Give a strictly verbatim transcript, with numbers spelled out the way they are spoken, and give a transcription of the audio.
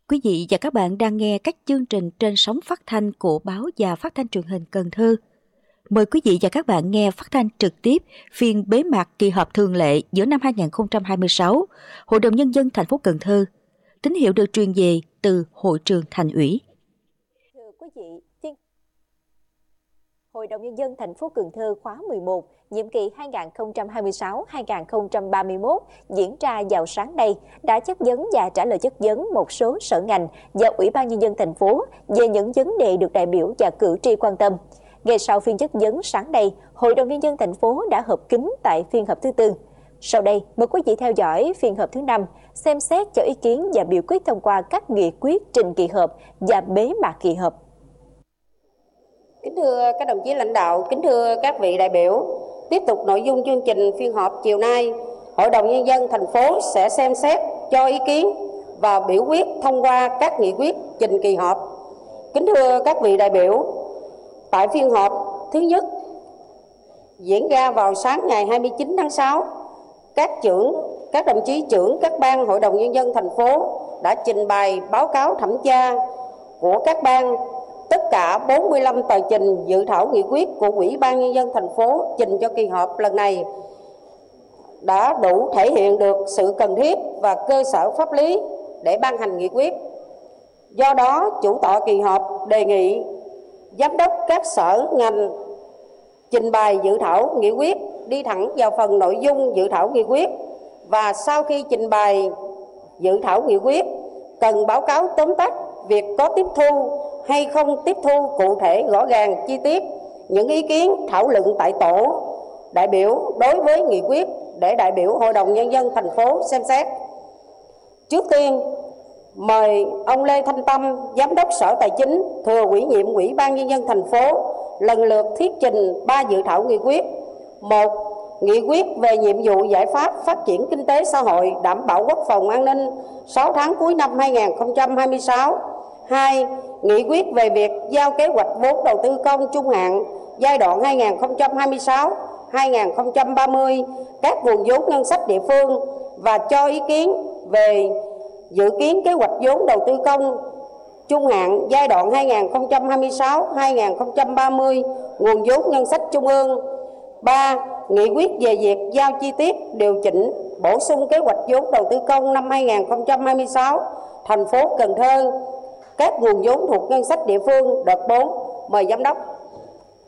Quý vị và các bạn đang nghe các chương trình trên sóng phát thanh của báo và phát thanh truyền hình Cần Thơ. Mời quý vị và các bạn nghe phát thanh trực tiếp phiên bế mạc kỳ họp thường lệ giữa năm hai nghìn không trăm hai mươi sáu, Hội đồng Nhân dân thành phố Cần Thơ. Tín hiệu được truyền về từ Hội trường Thành ủy. Thưa quý vị, phiên Hội đồng Nhân dân thành phố Cần Thơ khóa mười một, nhiệm kỳ hai nghìn không trăm hai mươi sáu đến hai nghìn không trăm ba mươi mốt diễn ra vào sáng nay đã chất vấn và trả lời chất vấn một số sở ngành và Ủy ban Nhân dân thành phố về những vấn đề được đại biểu và cử tri quan tâm. Ngay sau phiên chất vấn sáng nay, Hội đồng Nhân dân thành phố đã họp kín tại phiên họp thứ tư. Sau đây, mời quý vị theo dõi phiên họp thứ năm, xem xét cho ý kiến và biểu quyết thông qua các nghị quyết trình kỳ họp và bế mạc kỳ họp. Kính thưa các đồng chí lãnh đạo, kính thưa các vị đại biểu, tiếp tục nội dung chương trình phiên họp chiều nay, Hội đồng Nhân dân thành phố sẽ xem xét cho ý kiến và biểu quyết thông qua các nghị quyết trình kỳ họp. Kính thưa các vị đại biểu, tại phiên họp thứ nhất diễn ra vào sáng ngày hai mươi chín tháng sáu, các trưởng, các đồng chí trưởng các ban Hội đồng Nhân dân thành phố đã trình bày báo cáo thẩm tra của các ban. Tất cả bốn mươi lăm tờ trình dự thảo nghị quyết của Ủy ban Nhân dân thành phố trình cho kỳ họp lần này đã đủ thể hiện được sự cần thiết và cơ sở pháp lý để ban hành nghị quyết. Do đó, chủ tọa kỳ họp đề nghị giám đốc các sở ngành trình bày dự thảo nghị quyết đi thẳng vào phần nội dung dự thảo nghị quyết, và sau khi trình bày dự thảo nghị quyết cần báo cáo tóm tắt việc có tiếp thu hay không tiếp thu cụ thể rõ ràng chi tiết những ý kiến thảo luận tại tổ đại biểu đối với nghị quyết để đại biểu Hội đồng Nhân dân thành phố xem xét. Trước tiên, mời ông Lê Thanh Tâm, Giám đốc Sở Tài chính, thừa ủy nhiệm Ủy ban Nhân dân thành phố lần lượt thuyết trình ba dự thảo nghị quyết. Một, nghị quyết về nhiệm vụ giải pháp phát triển kinh tế xã hội, đảm bảo quốc phòng an ninh sáu tháng cuối năm hai nghìn không trăm hai mươi sáu. Hai, nghị quyết về việc giao kế hoạch vốn đầu tư công trung hạn giai đoạn hai nghìn không trăm hai mươi sáu đến hai nghìn không trăm ba mươi, các nguồn vốn ngân sách địa phương và cho ý kiến về dự kiến kế hoạch vốn đầu tư công trung hạn giai đoạn hai nghìn không trăm hai mươi sáu đến hai nghìn không trăm ba mươi, nguồn vốn ngân sách trung ương. Ba, nghị quyết về việc giao chi tiết điều chỉnh bổ sung kế hoạch vốn đầu tư công năm hai nghìn không trăm hai mươi sáu thành phố Cần Thơ, các nguồn vốn thuộc ngân sách địa phương đợt bốn. Mời giám đốc.